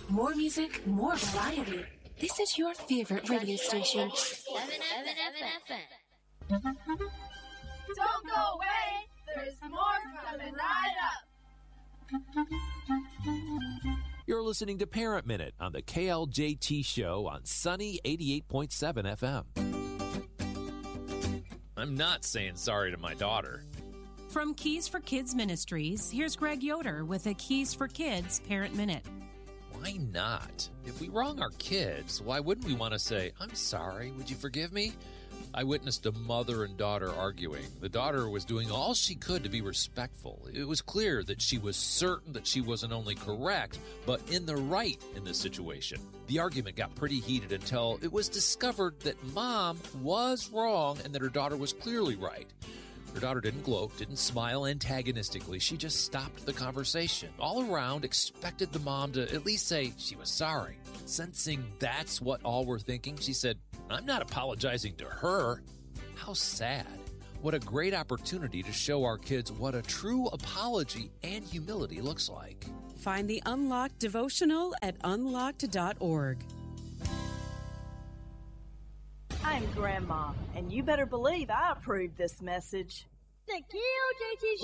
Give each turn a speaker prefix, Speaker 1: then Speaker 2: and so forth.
Speaker 1: more music, more variety. This is your favorite radio station.
Speaker 2: 7FM. Don't go away. There's more coming right up.
Speaker 3: You're listening to Parent Minute on the KLJT Show on Sunny 88.7 FM. I'm not saying sorry to my daughter.
Speaker 4: From Keys for Kids Ministries, here's Greg Yoder with a Keys for Kids Parent Minute.
Speaker 3: Why not? If we wrong our kids, why wouldn't we want to say, I'm sorry, would you forgive me? I witnessed a mother and daughter arguing. The daughter was doing all she could to be respectful. It was clear that she was certain that she wasn't only correct, but in the right in this situation. The argument got pretty heated until it was discovered that mom was wrong and that her daughter was clearly right. Her daughter didn't gloat, didn't smile antagonistically. She just stopped the conversation. All around, expected the mom to at least say she was sorry. Sensing that's what all were thinking, she said, I'm not apologizing to her. How sad. What a great opportunity to show our kids what a true apology and humility looks like.
Speaker 4: Find the Unlocked devotional at unlocked.org.
Speaker 5: I'm Grandma, and you better believe I approve this message.
Speaker 6: The KLJT